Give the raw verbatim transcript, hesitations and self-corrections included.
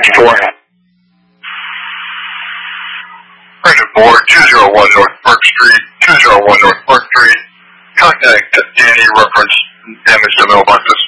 four. Bridget Board, two oh one North Park Street, two oh one North Park Street. Contact Danny, reference damage to mailboxes.